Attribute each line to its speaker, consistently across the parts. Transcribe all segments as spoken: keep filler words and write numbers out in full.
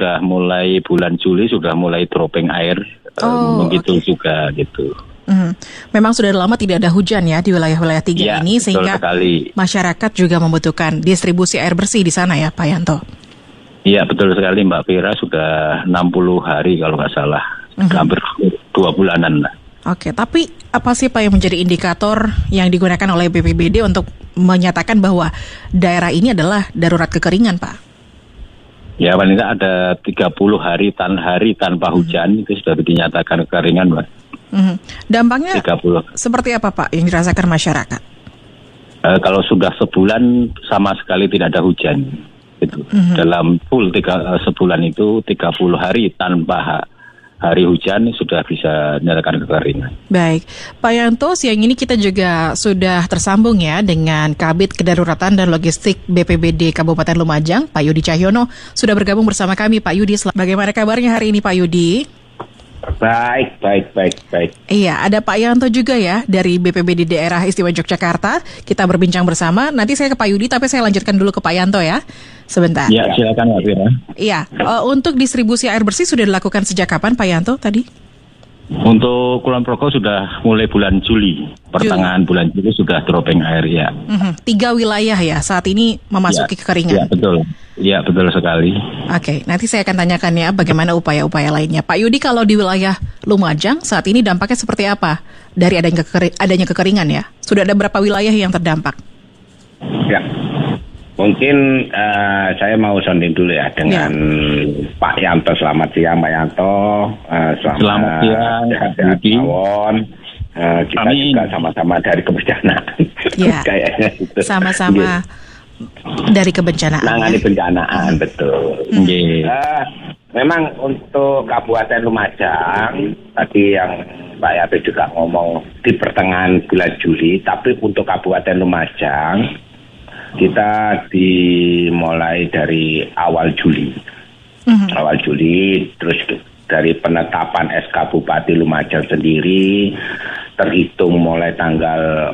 Speaker 1: sudah mulai bulan Juli sudah mulai dropping air,
Speaker 2: oh,
Speaker 1: begitu
Speaker 2: okay.
Speaker 1: juga gitu.
Speaker 2: Hmm. Memang sudah lama tidak ada hujan ya di wilayah-wilayah tiga
Speaker 1: ya,
Speaker 2: ini, sehingga
Speaker 1: sekali.
Speaker 2: masyarakat juga membutuhkan distribusi air bersih di sana ya Pak Yanto.
Speaker 1: Iya betul sekali Mbak Fira, sudah enam puluh hari kalau nggak salah, mm-hmm. hampir dua bulanan lah.
Speaker 2: Oke, tapi apa sih Pak yang menjadi indikator yang digunakan oleh B P B D untuk menyatakan bahwa daerah ini adalah darurat kekeringan, Pak?
Speaker 1: Ya, paling tidak ada tiga puluh hari tan hari tanpa hujan, mm-hmm. itu sudah dinyatakan kekeringan, Pak.
Speaker 2: Mm-hmm. Dampaknya
Speaker 1: tiga puluh
Speaker 2: seperti apa, Pak, yang dirasakan masyarakat?
Speaker 1: Uh, kalau sudah sebulan sama sekali tidak ada hujan, itu mm-hmm. dalam full tiga, uh, sebulan itu tiga puluh hari tanpa ha- hari hujan sudah bisa menyatakan kekeringan.
Speaker 2: Baik, Pak Yanto, siang ini kita juga sudah tersambung ya dengan Kabid Kedaruratan dan Logistik B P B D Kabupaten Lumajang, Pak Yudi Cahyono, sudah bergabung bersama kami. Pak Yudi, bagaimana kabarnya hari ini Pak Yudi?
Speaker 3: Baik, baik, baik, baik.
Speaker 2: Iya, ada Pak Yanto juga ya dari B P B D Daerah Istimewa Yogyakarta. Kita berbincang bersama. Nanti saya ke Pak Yudi, tapi saya lanjutkan dulu ke Pak Yanto ya. Sebentar.
Speaker 1: Ya, silakan Mbak Fira.
Speaker 2: Iya, uh, untuk distribusi air bersih sudah dilakukan sejak kapan Pak Yanto tadi?
Speaker 1: Untuk Kulon Progo sudah mulai bulan Juli, pertengahan Juli. bulan Juli sudah dropping air ya.
Speaker 2: Mm-hmm. Tiga wilayah ya saat ini memasuki
Speaker 1: ya,
Speaker 2: kekeringan.
Speaker 1: Ya betul, ya betul sekali.
Speaker 2: Oke, nanti saya akan tanyakan ya bagaimana upaya-upaya lainnya. Pak Yudi, kalau di wilayah Lumajang saat ini dampaknya seperti apa dari adanya, kekeri- adanya kekeringan ya? Sudah ada berapa wilayah yang terdampak?
Speaker 3: Ya, mungkin uh, saya mau sounding dulu ya dengan ya. Pak Yanto. Selamat siang Pak Yanto. Uh, selamat,
Speaker 1: selamat siang
Speaker 3: sehat-sehat Tawon. Uh, kita Amin. Juga sama-sama dari kebencanaan.
Speaker 2: Ya.
Speaker 3: Kayaknya itu.
Speaker 2: Sama-sama dari kebencanaan.
Speaker 3: Nangani
Speaker 2: ya.
Speaker 3: bencanaan, betul.
Speaker 2: Hmm.
Speaker 3: Uh, memang untuk Kabupaten Lumajang tadi yang Pak Yanto juga ngomong di pertengahan bulan Juli, tapi untuk Kabupaten Lumajang kita dimulai dari awal Juli, mm-hmm. awal Juli, terus dari penetapan S K Bupati Lumajang sendiri terhitung mulai tanggal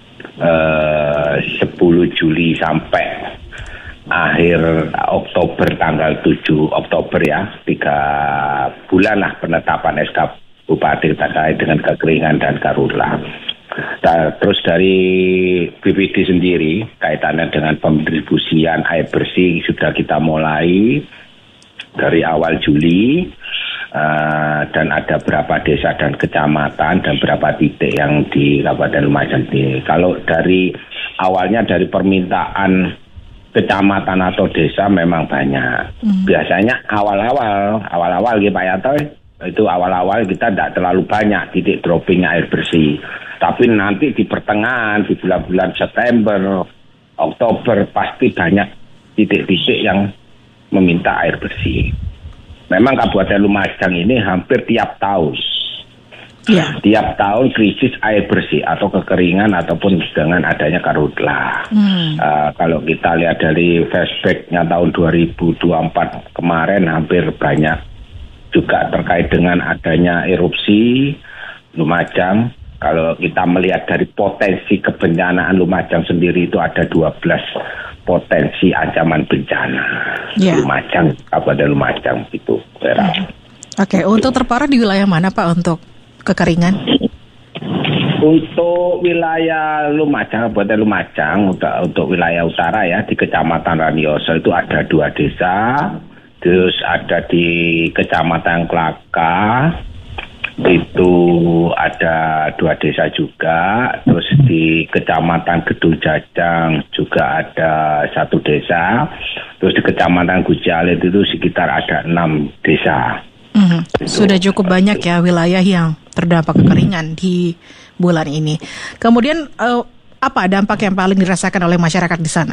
Speaker 3: uh, sepuluh Juli sampai akhir Oktober tanggal tujuh Oktober ya, tiga bulan lah penetapan S K Bupati terkait dengan kekeringan dan karhutlah. Nah, terus dari B P D sendiri kaitannya dengan pendistribusian air bersih sudah kita mulai dari awal Juli uh, dan ada berapa desa dan kecamatan dan berapa titik yang di Kabupaten Lumajang ini. Kalau dari awalnya dari permintaan kecamatan atau desa memang banyak. Hmm. Biasanya awal-awal awal-awal gitu Pak Yanto, itu awal-awal kita tidak terlalu banyak titik droppingnya air bersih. Tapi nanti di pertengahan, di bulan-bulan September, Oktober, pasti banyak titik-titik yang meminta air bersih. Memang Kabupaten Lumajang ini hampir tiap tahun. Ya. Tiap tahun krisis air bersih atau kekeringan ataupun dengan adanya karhutlah. Hmm. Uh, kalau kita lihat dari flashback-nya tahun dua ribu dua puluh empat kemarin hampir banyak juga terkait dengan adanya erupsi Lumajang. Kalau kita melihat dari potensi kebencanaan Lumajang sendiri itu ada dua belas potensi ancaman bencana. Yeah. Lumajang, Kabupaten Lumajang itu. Hmm.
Speaker 2: Oke, okay. Untuk terparah di wilayah mana Pak untuk kekeringan?
Speaker 3: Untuk wilayah Lumajang, Kabupaten Lumajang, untuk, untuk wilayah utara ya, di Kecamatan Ranioso itu ada dua desa. Terus ada di Kecamatan Klaka, itu ada dua desa juga. Terus di Kecamatan Gedung Jajang juga ada satu desa. Terus di Kecamatan Gujalit itu sekitar ada enam desa.
Speaker 2: Hmm, sudah cukup banyak ya wilayah yang terdampak kekeringan di bulan ini. Kemudian uh, apa dampak yang paling dirasakan oleh masyarakat di sana?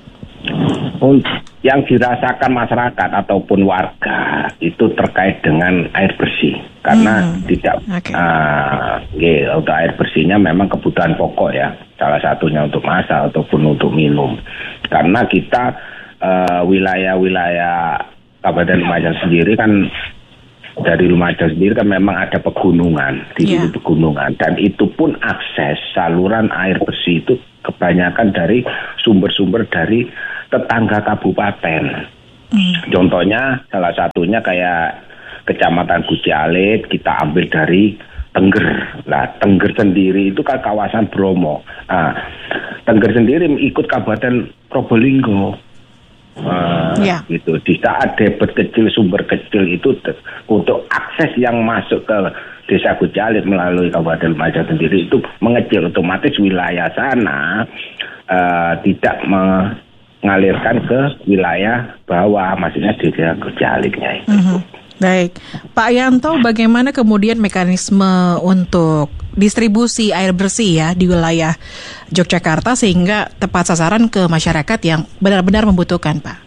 Speaker 3: Yang dirasakan masyarakat ataupun warga itu terkait dengan air bersih karena hmm. tidak okay. uh, ya, untuk air bersihnya memang kebutuhan pokok ya, salah satunya untuk masak ataupun untuk minum. Karena kita uh, wilayah-wilayah Kabupaten Lumajang sendiri kan, dari Lumajang sendiri kan memang ada pegunungan, di yeah. pegunungan, dan itu pun akses saluran air bersih itu kebanyakan dari sumber-sumber dari tetangga kabupaten. Hmm. Contohnya salah satunya kayak Kecamatan Gusti Alit kita ambil dari Tengger. Nah, Tengger sendiri itu kan kawasan Bromo. Nah, Tengger sendiri ikut Kabupaten Probolinggo. Uh, ya. Gitu. Di saat debit kecil, sumber kecil itu te- untuk akses yang masuk ke Desa Gusti Alit melalui Kabupaten Lumajang sendiri itu mengecil, otomatis wilayah sana uh, tidak mengalirkan ke wilayah bawah, maksudnya Desa Gusti Alitnya itu. Mm-hmm.
Speaker 2: Baik, Pak Yanto, bagaimana kemudian mekanisme untuk distribusi air bersih ya di wilayah Yogyakarta sehingga tepat sasaran ke masyarakat yang benar-benar membutuhkan, Pak?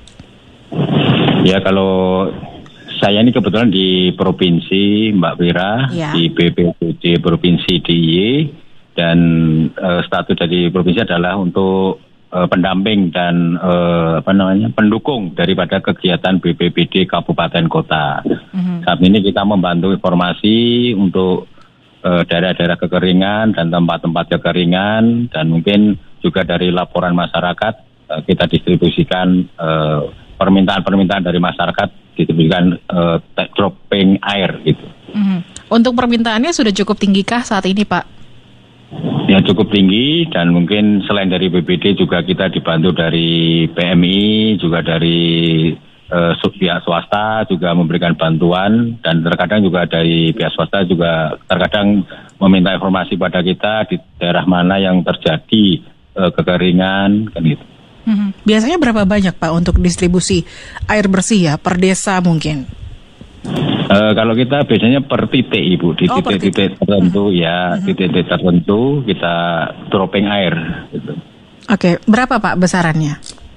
Speaker 1: Ya, kalau saya ini kebetulan di provinsi Mbak Wira, ya. Di B P B D Provinsi D I Y, dan uh, status dari provinsi adalah untuk pendamping dan uh, apa namanya pendukung daripada kegiatan B P B D kabupaten kota. Mm-hmm. Saat ini kita membantu informasi untuk uh, daerah-daerah kekeringan dan tempat-tempat kekeringan, dan mungkin juga dari laporan masyarakat uh, kita distribusikan uh, permintaan-permintaan dari masyarakat, distribusikan uh, dropping air gitu.
Speaker 2: Mm-hmm. Untuk permintaannya sudah cukup tinggikah saat ini, Pak?
Speaker 1: Ya, cukup tinggi, dan mungkin selain dari B P D juga kita dibantu dari P M I, juga dari uh, pihak swasta juga memberikan bantuan, dan terkadang juga dari pihak swasta juga terkadang meminta informasi pada kita di daerah mana yang terjadi uh, kekeringan kan gitu.
Speaker 2: Hmm. Biasanya berapa banyak, Pak, untuk distribusi air bersih ya per desa mungkin?
Speaker 1: Uh, kalau kita biasanya per titik, Ibu, di oh, titik-titik tertentu uh-huh. ya, uh-huh. titik-titik tertentu kita dropping air. Gitu.
Speaker 2: Oke, berapa Pak besarannya?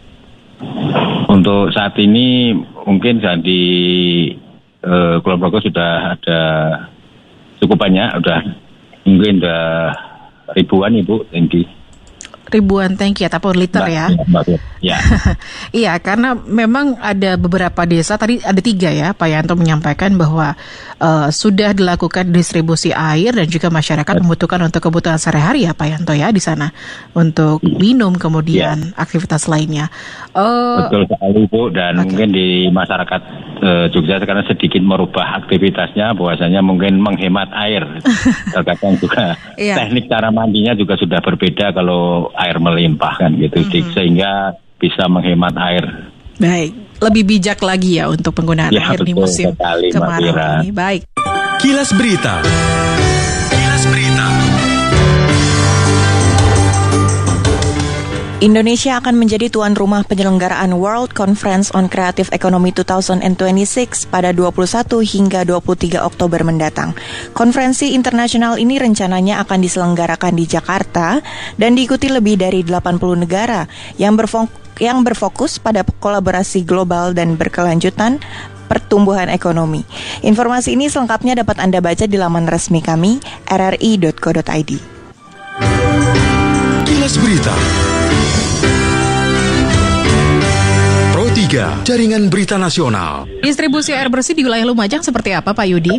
Speaker 1: Untuk saat ini mungkin di uh, Kulon Progo sudah ada cukup banyak, udah mungkin udah ribuan, Ibu, tinggi.
Speaker 2: Ribuan tangki ataupun liter mbak, ya.
Speaker 1: Mbak, ya.
Speaker 2: Iya, karena memang ada beberapa desa, tadi ada tiga ya, Pak Yanto menyampaikan bahwa uh, sudah dilakukan distribusi air dan juga masyarakat ya. membutuhkan untuk kebutuhan sehari-hari ya, Pak Yanto ya di sana untuk minum kemudian ya. aktivitas lainnya.
Speaker 1: Uh, Betul sekali, Bu, dan okay. mungkin di masyarakat uh, Jogja sekarang sedikit merubah aktivitasnya, bahwasanya mungkin menghemat air. Terkadang juga ya. teknik cara mandinya juga sudah berbeda kalau air melimpah kan gitu, mm-hmm. sehingga bisa menghemat air.
Speaker 2: Baik, lebih bijak lagi ya untuk penggunaan ya, air di musim sekali, kemarau ini. Baik.
Speaker 4: Kilas Berita. Kilas Berita.
Speaker 5: Indonesia akan menjadi tuan rumah penyelenggaraan World Conference on Creative Economy dua ribu dua puluh enam pada dua puluh satu hingga dua puluh tiga Oktober mendatang. Konferensi internasional ini rencananya akan diselenggarakan di Jakarta dan diikuti lebih dari delapan puluh negara yang berfokus, yang berfokus pada kolaborasi global dan berkelanjutan pertumbuhan ekonomi. Informasi ini selengkapnya dapat Anda baca di laman resmi kami r r i dot co dot i d.
Speaker 4: Kilas Berita. tiga. Jaringan Berita Nasional.
Speaker 2: Distribusi air bersih di wilayah Lumajang seperti apa, Pak Yudi?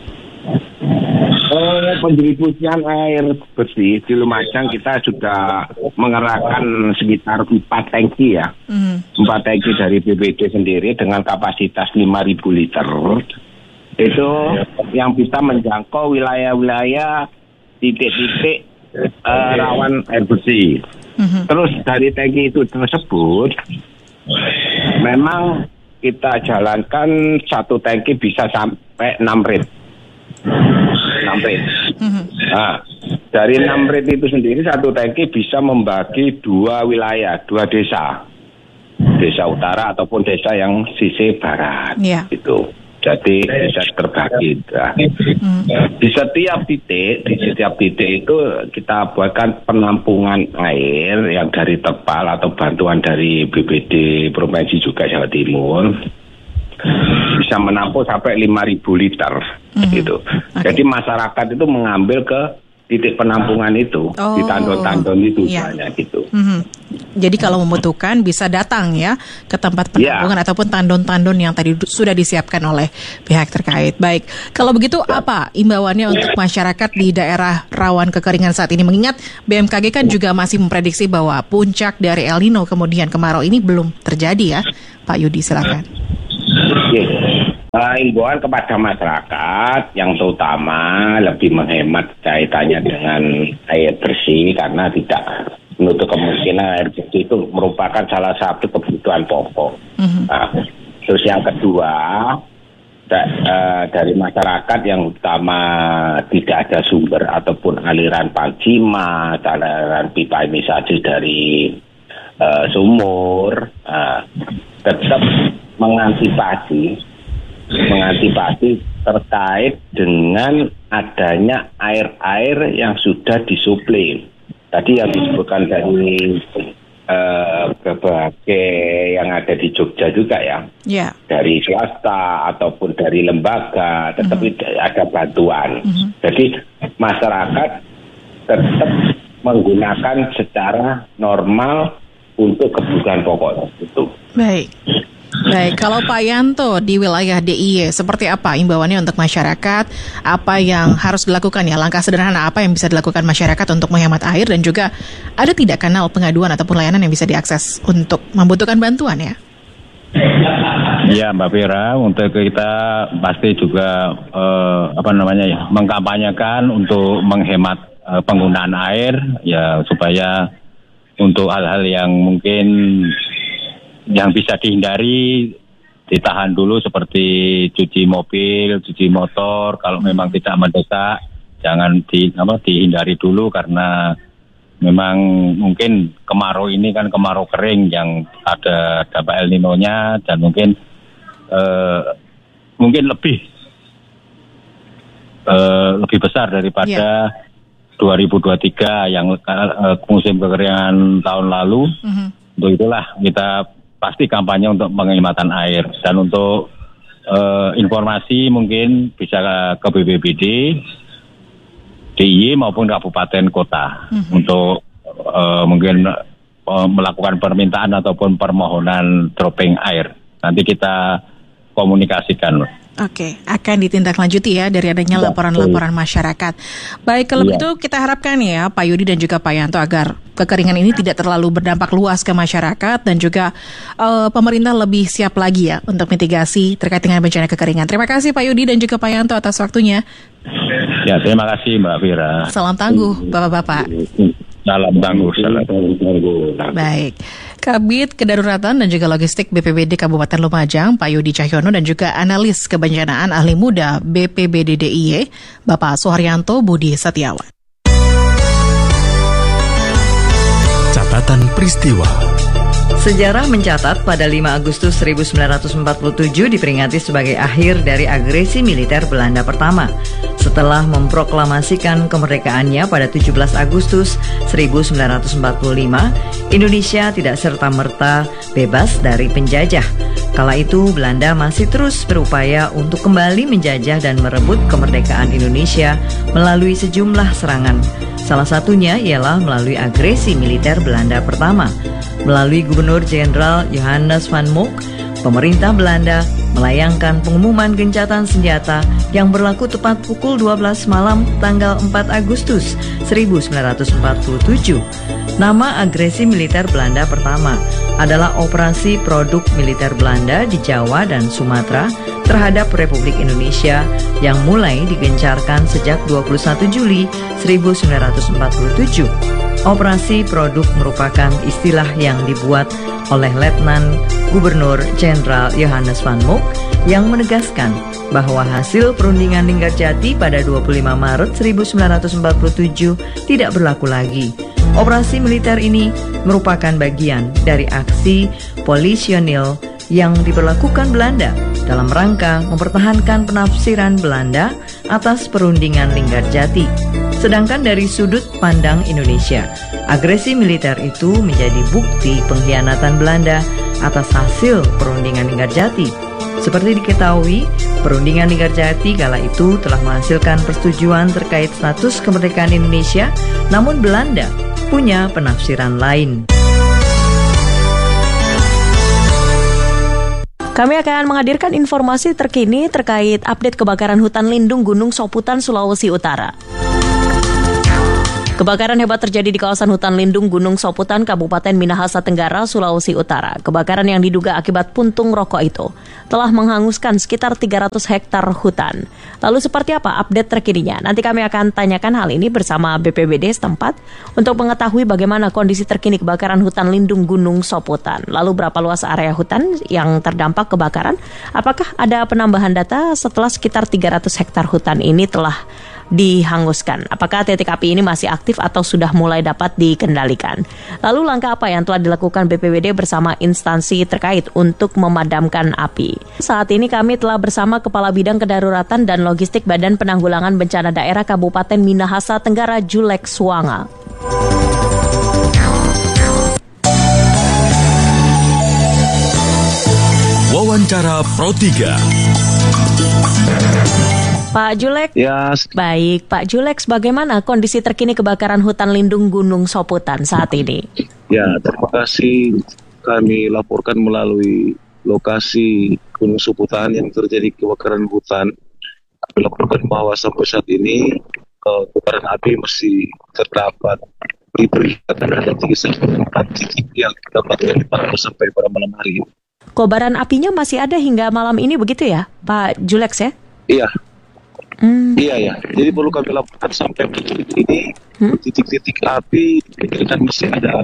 Speaker 3: Uh, pendistribusian air bersih di Lumajang kita sudah mengerahkan sekitar empat tangki ya. Mm. empat tangki dari B P D sendiri dengan kapasitas lima ribu liter. Itu yang bisa menjangkau wilayah-wilayah titik-titik uh, rawan air bersih. Mm-hmm. Terus dari tangki itu tersebut memang kita jalankan satu tangki bisa sampai enam rit. enam rit. Mm-hmm. Nah, dari enam rit itu sendiri satu tangki bisa membagi dua wilayah, dua desa. Desa utara ataupun desa yang sisi barat. Yeah. Itu. Jadi bisa terbagi. Nah, mm. Di setiap titik, di setiap titik itu kita buatkan penampungan air yang dari terpal atau bantuan dari B P D Provinsi juga Jawa Timur bisa menampung sampai lima ribu liter. Mm-hmm. Gitu. Okay. Jadi masyarakat itu mengambil ke titik penampungan itu,
Speaker 2: Oh,
Speaker 3: di tandon-tandon itu
Speaker 2: iya.
Speaker 3: misalnya gitu.
Speaker 2: Mhm. Jadi kalau membutuhkan bisa datang ya ke tempat penampungan
Speaker 3: Ya.
Speaker 2: ataupun tandon-tandon yang tadi du- sudah disiapkan oleh pihak terkait. Baik, kalau begitu apa imbauannya untuk masyarakat di daerah rawan kekeringan saat ini? Mengingat B M K G kan juga masih memprediksi bahwa puncak dari El Nino kemudian kemarau ini belum terjadi ya, Pak Yudi, silakan.
Speaker 3: Oke. Uh, Imbauan kepada masyarakat yang terutama lebih menghemat kaitannya dengan air bersih karena tidak menutup kemungkinan air bersih itu merupakan salah satu kebutuhan pokok. Mm-hmm. Nah, terus yang kedua da- uh, dari masyarakat yang utama tidak ada sumber ataupun aliran Palcima, aliran pipa imisasi dari uh, sumur, uh, tetap mengantisipasi mengantisipasi terkait dengan adanya air-air yang sudah disuplai. Tadi yang disebutkan dari uh, berbagai yang ada di Jogja juga ya,
Speaker 2: yeah.
Speaker 3: dari swasta ataupun dari lembaga, tetapi mm-hmm. ada bantuan. Mm-hmm. Jadi masyarakat tetap menggunakan secara normal untuk kebutuhan pokok itu.
Speaker 2: Baik. Baik, kalau Pak Yanto di wilayah D I Y seperti apa imbauannya untuk masyarakat? Apa yang harus dilakukan ya? Langkah sederhana apa yang bisa dilakukan masyarakat untuk menghemat air dan juga ada tidak kanal pengaduan ataupun layanan yang bisa diakses untuk membutuhkan bantuan ya?
Speaker 1: Ya Mbak Fira, untuk kita pasti juga eh, apa namanya ya mengkampanyekan untuk menghemat eh, penggunaan air ya supaya untuk hal-hal yang mungkin yang bisa dihindari ditahan dulu seperti cuci mobil, cuci motor. Kalau memang tidak mendesak, jangan di, apa, dihindari dulu karena memang mungkin kemarau ini kan kemarau kering yang ada dampak El Nino-nya dan mungkin eh, mungkin lebih eh, lebih besar daripada yeah. dua ribu dua puluh tiga yang eh, musim kekeringan tahun lalu. Mm-hmm. Untuk itulah kita pasti kampanye untuk penghematan air dan untuk uh, informasi mungkin bisa ke B P B D, D I Y maupun kabupaten kota mm-hmm. untuk uh, mungkin uh, melakukan permintaan ataupun permohonan dropping air. Nanti kita komunikasikan.
Speaker 2: Oke, akan ditindaklanjuti ya dari adanya laporan-laporan masyarakat. Baik, kalau begitu kita harapkan ya Pak Yudi dan juga Pak Yanto agar kekeringan ini tidak terlalu berdampak luas ke masyarakat dan juga uh, pemerintah lebih siap lagi ya untuk mitigasi terkait dengan bencana kekeringan. Terima kasih Pak Yudi dan juga Pak Yanto atas waktunya.
Speaker 1: Ya, terima kasih Mbak Fira.
Speaker 2: Salam tangguh Bapak-bapak.
Speaker 1: Salam tangguh, salam tangguh.
Speaker 2: Baik, Kabid Kedaruratan dan juga Logistik B P B D Kabupaten Lumajang, Pak Yudi Cahyono dan juga analis kebencanaan ahli muda B P B D D I Y, Bapak Suharyanto Budi Setiawan.
Speaker 4: Catatan peristiwa.
Speaker 6: Sejarah mencatat pada lima Agustus seribu sembilan ratus empat puluh tujuh diperingati sebagai akhir dari agresi militer Belanda pertama. Setelah memproklamasikan kemerdekaannya pada tujuh belas Agustus seribu sembilan ratus empat puluh lima, Indonesia tidak serta-merta bebas dari penjajah. Kala itu Belanda masih terus berupaya untuk kembali menjajah dan merebut kemerdekaan Indonesia melalui sejumlah serangan. Salah satunya ialah melalui agresi militer Belanda pertama. Melalui Gubernur Jenderal Johannes van Mook, pemerintah Belanda melayangkan pengumuman gencatan senjata yang berlaku tepat pukul dua belas malam tanggal empat Agustus seribu sembilan ratus empat puluh tujuh. Nama agresi militer Belanda pertama adalah Operasi Produk Militer Belanda di Jawa dan Sumatera terhadap Republik Indonesia yang mulai digencarkan sejak dua puluh satu Juli seribu sembilan ratus empat puluh tujuh. Operasi Produk merupakan istilah yang dibuat oleh Letnan Gubernur Jenderal Johannes van Mook yang menegaskan bahwa hasil perundingan Linggarjati pada dua puluh lima Maret seribu sembilan ratus empat puluh tujuh tidak berlaku lagi. Operasi militer ini merupakan bagian dari aksi polisionil yang diberlakukan Belanda dalam rangka mempertahankan penafsiran Belanda atas perundingan Linggarjati. Sedangkan dari sudut pandang Indonesia, agresi militer itu menjadi bukti pengkhianatan Belanda atas hasil perundingan Linggarjati. Seperti diketahui, Perundingan Linggarjati kala itu telah menghasilkan persetujuan terkait status kemerdekaan Indonesia, namun Belanda punya penafsiran lain.
Speaker 5: Kami akan menghadirkan informasi terkini terkait update kebakaran hutan lindung Gunung Soputan, Sulawesi Utara. Kebakaran hebat terjadi di kawasan hutan lindung Gunung Soputan, Kabupaten Minahasa Tenggara, Sulawesi Utara. Kebakaran yang diduga akibat puntung rokok itu telah menghanguskan sekitar tiga ratus hektar hutan. Lalu seperti apa update terkininya? Nanti kami akan tanyakan hal ini bersama B P B D setempat untuk mengetahui bagaimana kondisi terkini kebakaran hutan lindung Gunung Soputan. Lalu berapa luas area hutan yang terdampak kebakaran? Apakah ada penambahan data setelah sekitar tiga ratus hektar hutan ini telah dihanguskan? Apakah titik api ini masih aktif atau sudah mulai dapat dikendalikan? Lalu langkah apa yang telah dilakukan B P B D bersama instansi terkait untuk memadamkan api? Saat ini kami telah bersama Kepala Bidang Kedaruratan dan Logistik Badan Penanggulangan Bencana Daerah Kabupaten Minahasa Tenggara, Julek Suanga.
Speaker 4: Wawancara Pro tiga.
Speaker 5: Pak Julek,
Speaker 7: Ya,
Speaker 5: baik. Pak Julek, bagaimana kondisi terkini kebakaran hutan lindung Gunung Soputan saat ini?
Speaker 7: ya terima kasih. Kami laporkan melalui lokasi Gunung Soputan yang terjadi kebakaran hutan. Kami laporkan bahwa sampai saat ini eh, kebakaran api masih terdapat di perikatan ada tiga sampai empat titik yang dapat dipantau sampai pada malam hari ini.
Speaker 5: Kobaran apinya masih ada hingga malam ini begitu ya, Pak Julek ya?
Speaker 7: Iya,
Speaker 5: Hmm.
Speaker 7: iya ya. Jadi perlu kami laporkan sampai titik ini
Speaker 5: Hmm?
Speaker 7: titik-titik api kan masih ada,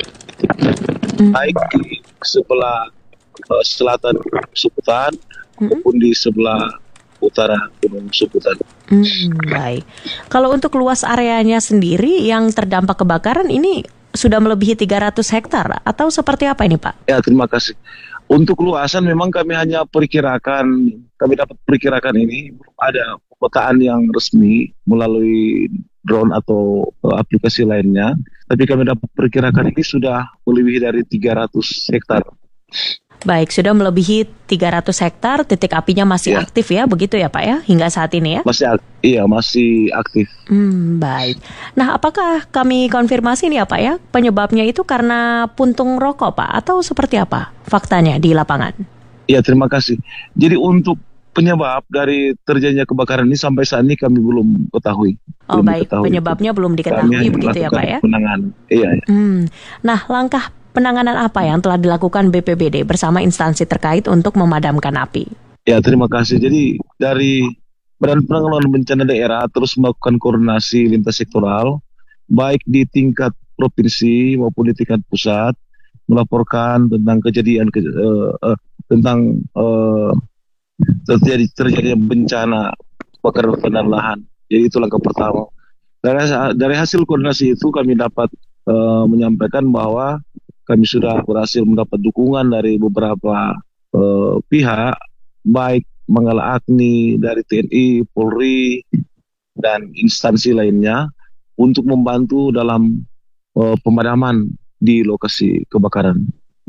Speaker 5: Hmm.
Speaker 7: baik di sebelah uh, selatan Gunung Soputan
Speaker 5: Hmm.
Speaker 7: maupun di sebelah utara Gunung Soputan.
Speaker 5: Hmm, baik. Kalau untuk luas areanya sendiri yang terdampak kebakaran ini sudah melebihi tiga ratus hektar atau seperti apa ini, Pak?
Speaker 7: Ya, terima kasih. Untuk luasan memang kami hanya perkirakan, kami dapat perkirakan ini belum ada pemetaan yang resmi melalui drone atau uh, aplikasi lainnya. Tapi kami dapat perkirakan ini sudah melebihi dari tiga ratus hektar.
Speaker 5: Baik, sudah melebihi tiga ratus hektar, titik apinya masih
Speaker 7: Ya.
Speaker 5: aktif ya, begitu ya Pak ya, hingga saat ini ya?
Speaker 7: Masih ak- iya, masih aktif.
Speaker 5: Hmm, baik. Nah, apakah kami konfirmasi nih ya Pak ya, penyebabnya itu karena puntung rokok Pak, atau seperti apa faktanya di lapangan?
Speaker 7: Iya, terima kasih. Jadi untuk penyebab dari terjadinya kebakaran ini sampai saat ini kami belum ketahui.
Speaker 5: Oh
Speaker 7: Belum
Speaker 5: baik,
Speaker 7: diketahui.
Speaker 5: penyebabnya belum
Speaker 7: Kami
Speaker 5: diketahui
Speaker 7: hanya
Speaker 5: begitu ya Pak
Speaker 7: melakukan
Speaker 5: ya?
Speaker 7: penanganan. Iya, iya.
Speaker 5: Hmm. Nah, langkah penanganan apa yang telah dilakukan B P B D bersama instansi terkait untuk memadamkan api?
Speaker 7: Ya, terima kasih. Jadi dari Badan Penanggulangan Bencana Daerah terus melakukan koordinasi lintas sektoral, baik di tingkat provinsi maupun di tingkat pusat, melaporkan tentang kejadian ke, uh, uh, tentang uh, terjadi terjadinya bencana kebakaran hutan dan lahan. Jadi itu langkah pertama. Dari, dari hasil koordinasi itu kami dapat uh, menyampaikan bahwa kami sudah berhasil mendapat dukungan dari beberapa uh, pihak, baik Manggala Agni, dari T N I, Polri, dan instansi lainnya untuk membantu dalam uh, pemadaman di lokasi kebakaran.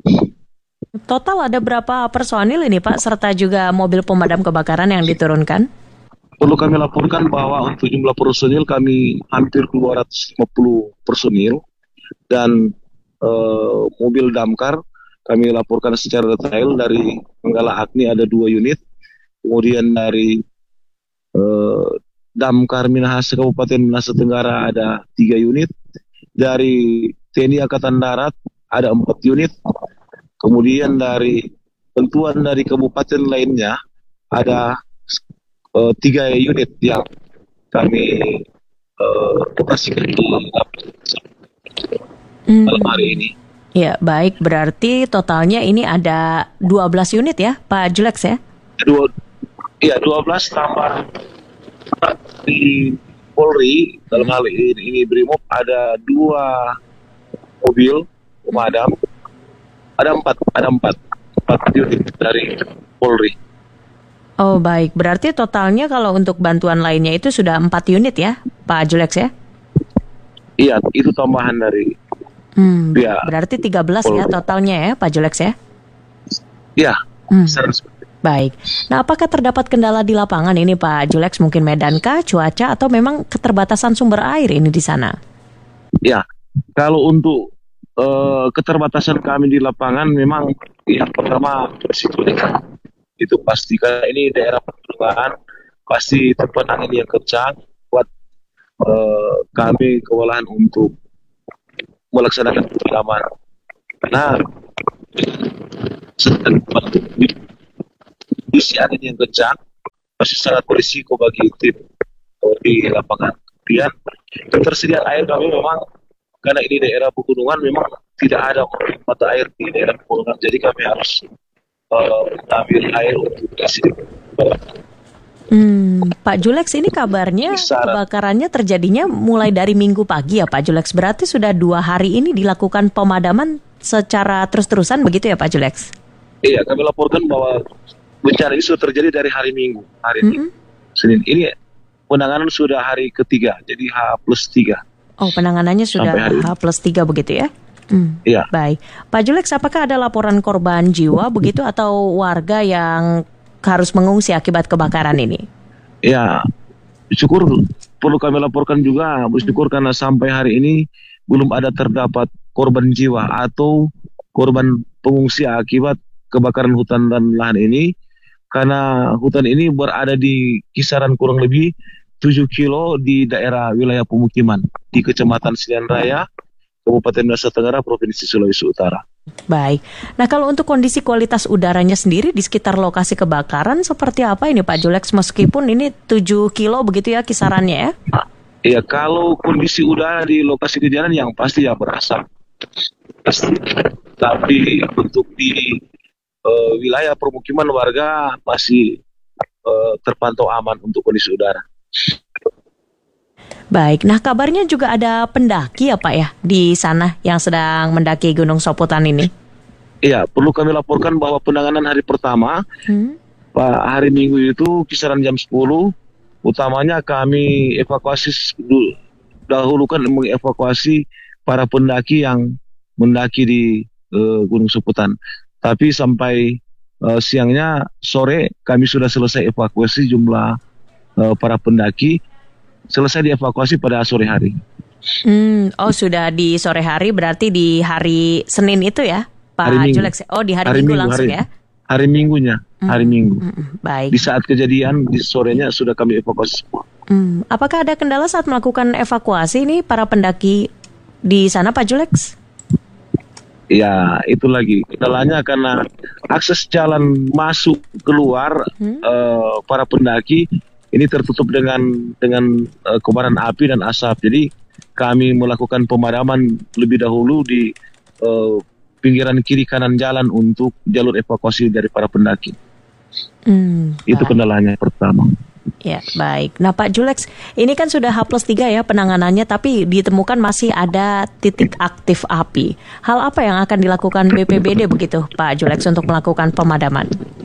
Speaker 5: Total ada berapa personil ini Pak, serta juga mobil pemadam kebakaran yang diturunkan?
Speaker 7: Perlu kami laporkan bahwa untuk jumlah personil kami hampir dua ratus lima puluh personil, dan uh, mobil damkar kami laporkan secara detail. Dari Manggala Agni ada dua unit, kemudian dari uh, damkar Minahasa Kabupaten Minahasa Tenggara ada tiga unit, dari T N I Angkatan Darat ada empat unit, kemudian dari bantuan dari kabupaten lainnya ada uh, tiga unit yang kami uh, operasikan di
Speaker 5: Hmm.
Speaker 7: malam hari ini.
Speaker 5: Ya, baik. Berarti totalnya ini ada dua belas unit ya, Pak Julek ya?
Speaker 7: Dua, iya dua belas tambah di Polri, dalam hal ini, ini Brimob ada dua mobil pemadam, ada empat, ada empat, empat unit dari Polri.
Speaker 5: Oh baik, berarti totalnya kalau untuk bantuan lainnya itu sudah empat unit ya, Pak Julek ya?
Speaker 7: Iya, itu tambahan dari.
Speaker 5: Hmm,
Speaker 7: Ya,
Speaker 5: berarti tiga belas ya
Speaker 7: Polri.
Speaker 5: totalnya ya, Pak Julek ya?
Speaker 7: Iya,
Speaker 5: Hmm.
Speaker 7: secara seperti itu.
Speaker 8: Baik. Nah, apakah terdapat kendala di lapangan ini Pak Julex? Mungkin medankah, cuaca, atau memang keterbatasan sumber air ini di sana?
Speaker 7: Ya, kalau untuk uh, keterbatasan kami di lapangan memang yang pertama risiko dekat. Itu pasti karena ini daerah pegunungan, pasti terpenang ini yang kencang buat uh, kami kewalahan untuk melaksanakan pemadaman. Karena sedang kondisi angin yang kencang masih sangat berisiko bagi tim di lapangan. Kemudian ketersediaan air kami memang karena ini daerah pegunungan memang tidak ada mata air di daerah pegunungan, jadi kami harus uh, mengambil air untuk kasih.
Speaker 8: Hmm, Pak Julex, ini kabarnya kebakarannya terjadinya mulai dari minggu pagi ya Pak Julex. Berarti sudah dua hari ini dilakukan pemadaman secara terus-terusan begitu ya Pak Julex?
Speaker 7: Iya, kami laporkan bahwa bencana ini sudah terjadi dari hari Minggu, hari mm-hmm. Senin. Ini penanganan sudah hari ketiga, jadi H plus tiga.
Speaker 8: Oh, penanganannya sudah H plus tiga begitu ya? Hmm.
Speaker 7: Iya.
Speaker 8: Baik. Pak Julex, apakah ada laporan korban jiwa begitu atau warga yang harus mengungsi akibat kebakaran ini?
Speaker 7: Ya, syukur perlu kami laporkan juga, bersyukur hmm. karena sampai hari ini belum ada terdapat korban jiwa atau korban pengungsi akibat kebakaran hutan dan lahan ini, karena hutan ini berada di kisaran kurang lebih tujuh kilo di daerah wilayah pemukiman di Kecamatan Silian Raya, Kabupaten Nusa Tenggara, Provinsi Sulawesi Utara.
Speaker 8: Baik. Nah, kalau untuk kondisi kualitas udaranya sendiri di sekitar lokasi kebakaran seperti apa ini Pak Julex, meskipun ini tujuh kilo begitu ya kisarannya ya?
Speaker 7: Iya, kalau kondisi udara di lokasi kejadian yang pasti ya berasap. Pasti. Tapi untuk di uh, wilayah permukiman warga masih uh, terpantau aman untuk kondisi udara.
Speaker 8: Baik, nah kabarnya juga ada pendaki ya Pak ya di sana yang sedang mendaki Gunung Soputan ini.
Speaker 7: Iya, perlu kami laporkan bahwa penanganan hari pertama, hmm? Pak, hari Minggu itu kisaran jam sepuluh, utamanya kami evakuasi dahulukan mengevakuasi para pendaki yang mendaki di uh, Gunung Soputan. Tapi sampai uh, siangnya sore kami sudah selesai evakuasi jumlah uh, para pendaki. Selesai dievakuasi pada sore hari.
Speaker 8: Hmm, oh sudah di sore hari, berarti di hari Senin itu ya, Pak Julex? Oh di hari, hari Minggu, minggu langsung hari, ya?
Speaker 7: Hari Minggunya, hari hmm, Minggu.
Speaker 8: Hmm, baik.
Speaker 7: Di saat kejadian di sorenya sudah kami evakuasi.
Speaker 8: Hmm, apakah ada kendala saat melakukan evakuasi ini para pendaki di sana, Pak Julex?
Speaker 7: Ya, itu lagi kendalanya karena akses jalan masuk keluar hmm? uh, para pendaki ini tertutup dengan dengan uh, kobaran api dan asap. Jadi kami melakukan pemadaman lebih dahulu di uh, pinggiran kiri kanan jalan untuk jalur evakuasi dari para pendaki. Hmm, Itu kendalanya pertama.
Speaker 8: Ya, baik. Nah Pak Julex, ini kan sudah H plus tiga ya penanganannya, tapi ditemukan masih ada titik aktif api. Hal apa yang akan dilakukan B P B D begitu Pak Julex untuk melakukan pemadaman?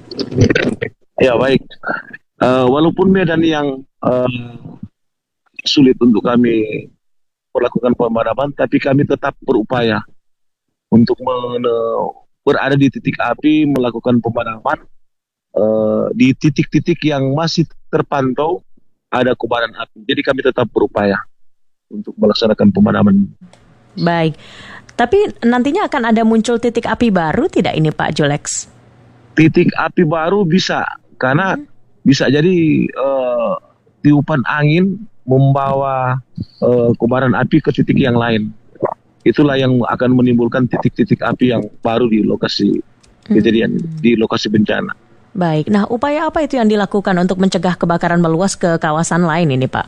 Speaker 7: Ya, baik. Uh, walaupun medan yang uh, sulit untuk kami melakukan pemadaman, tapi kami tetap berupaya untuk men- berada di titik api, melakukan pemadaman uh, di titik-titik yang masih terpantau ada kobaran api. Jadi kami tetap berupaya untuk melaksanakan pemadaman.
Speaker 8: Baik, tapi nantinya akan ada muncul titik api baru tidak ini Pak Julex?
Speaker 7: Titik api baru bisa, karena hmm. bisa jadi uh, tiupan angin membawa uh, kobaran api ke titik yang lain. Itulah yang akan menimbulkan titik-titik api yang baru di lokasi kejadian, hmm. di lokasi bencana.
Speaker 8: Baik, nah upaya apa itu yang dilakukan untuk mencegah kebakaran meluas ke kawasan lain ini Pak?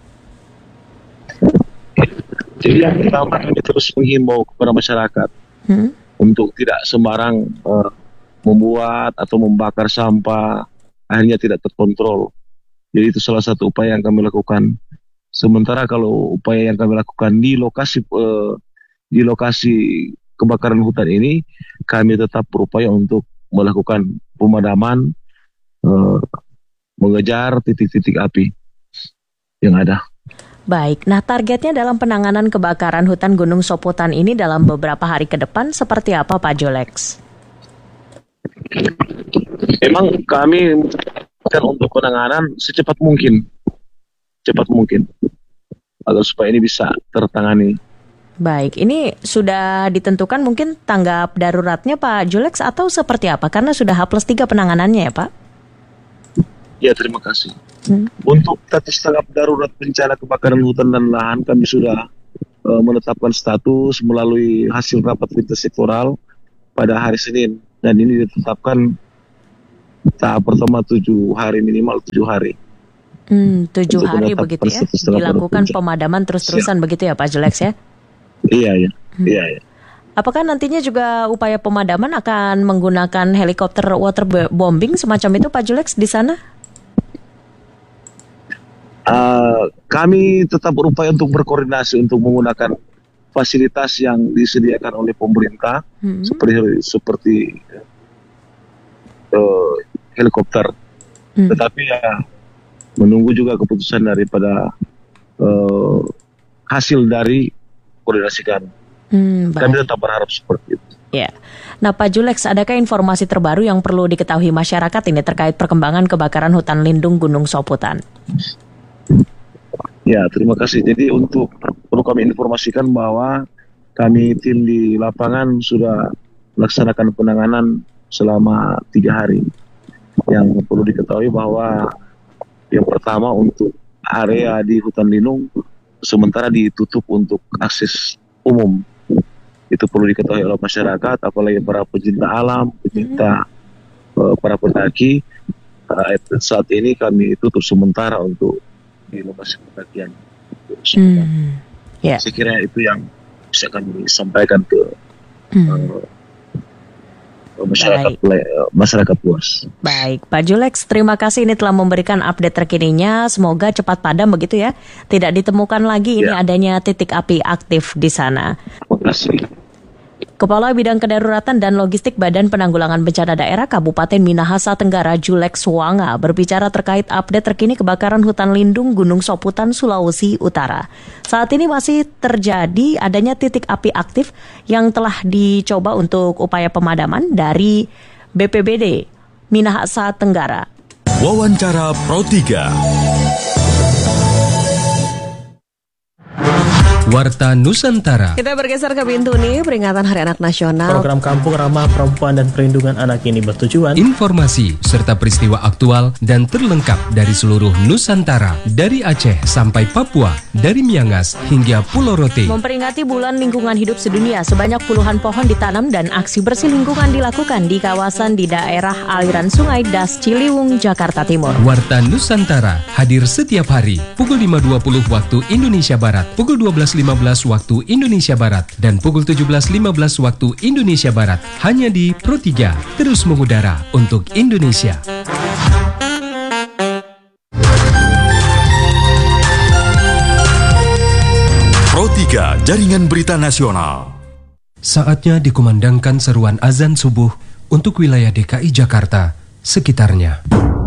Speaker 7: Jadi yang pertama kami terus menghimbau kepada masyarakat hmm? untuk tidak sembarang uh, membuat atau membakar sampah, akhirnya tidak terkontrol. Jadi itu salah satu upaya yang kami lakukan. Sementara kalau upaya yang kami lakukan di lokasi uh, di lokasi kebakaran hutan ini, kami tetap berupaya untuk melakukan pemadaman, uh, mengejar titik-titik api yang ada.
Speaker 8: Baik, nah targetnya dalam penanganan kebakaran hutan Gunung Soputan ini dalam beberapa hari ke depan seperti apa Pak Julex?
Speaker 7: Memang kami kan untuk penanganan secepat mungkin, cepat mungkin, agar supaya ini bisa tertangani.
Speaker 8: Baik, ini sudah ditentukan mungkin tanggap daruratnya Pak Julex atau seperti apa? Karena sudah H plus tiga penanganannya ya Pak?
Speaker 7: Ya, terima kasih. Hmm. Untuk status tanggap darurat bencana kebakaran hutan dan lahan, kami sudah uh, menetapkan status melalui hasil rapat lintas sektoral pada hari Senin. Dan ini ditetapkan tahap pertama tujuh hari, minimal tujuh hari.
Speaker 8: Hmm, tujuh hari begitu ya? Dilakukan pemadaman terus-terusan ya. Begitu ya Pak Julex ya?
Speaker 7: Iya, ya. Hmm. Iya, ya.
Speaker 8: Apakah nantinya juga upaya pemadaman akan menggunakan helikopter waterbombing semacam itu Pak Julex di sana?
Speaker 7: Uh, kami tetap berupaya untuk berkoordinasi untuk menggunakan fasilitas yang disediakan oleh pemerintah hmm. seperti seperti uh, helikopter, hmm. tetapi ya menunggu juga keputusan daripada uh, hasil dari koordinasi kami. Hmm, kami tetap berharap seperti itu.
Speaker 8: Ya. Nah Pak Julex, adakah informasi terbaru yang perlu diketahui masyarakat ini terkait perkembangan kebakaran hutan lindung Gunung Soputan?
Speaker 7: Ya, terima kasih. Jadi untuk perlu kami informasikan bahwa kami tim di lapangan sudah melaksanakan penanganan selama tiga hari. Yang perlu diketahui bahwa yang pertama untuk area di hutan lindung sementara ditutup untuk akses umum. Itu perlu diketahui oleh masyarakat, apalagi para pecinta alam, pecinta uh, para pendaki. Uh, saat ini kami tutup sementara untuk di lokasi pendakian. Hmm. Yeah. Saya kira itu yang bisa kami sampaikan ke hmm. uh, masyarakat uh, masyarakat luas.
Speaker 8: Baik, Pak Julex, terima kasih ini telah memberikan update terkininya. Semoga cepat padam begitu ya. Tidak ditemukan lagi ini yeah. adanya titik api aktif di sana.
Speaker 7: Terima kasih.
Speaker 8: Kepala Bidang Kedaruratan dan Logistik Badan Penanggulangan Bencana Daerah Kabupaten Minahasa Tenggara Julex Wanga berbicara terkait update terkini kebakaran hutan lindung Gunung Soputan, Sulawesi Utara. Saat ini masih terjadi adanya titik api aktif yang telah dicoba untuk upaya pemadaman dari B P B D Minahasa Tenggara.
Speaker 4: Wawancara Pro tiga. Warta Nusantara.
Speaker 9: Kita bergeser ke Bintuni, peringatan Hari Anak Nasional.
Speaker 10: Program Kampung Ramah Perempuan dan Perlindungan Anak ini bertujuan
Speaker 4: informasi serta peristiwa aktual dan terlengkap dari seluruh Nusantara, dari Aceh sampai Papua, dari Miangas hingga Pulau Rote.
Speaker 8: Memperingati Bulan Lingkungan Hidup Sedunia, sebanyak puluhan pohon ditanam dan aksi bersih lingkungan dilakukan di kawasan di daerah aliran Sungai Das Ciliwung, Jakarta Timur.
Speaker 4: Warta Nusantara hadir setiap hari pukul lima dua puluh waktu Indonesia Barat, pukul dua belas lima belas waktu Indonesia Barat, dan pukul tujuh belas lima belas waktu Indonesia Barat, hanya di Pro tiga, terus mengudara untuk Indonesia. Pro tiga, Jaringan Berita Nasional. Saatnya dikumandangkan seruan azan subuh untuk wilayah D K I Jakarta sekitarnya.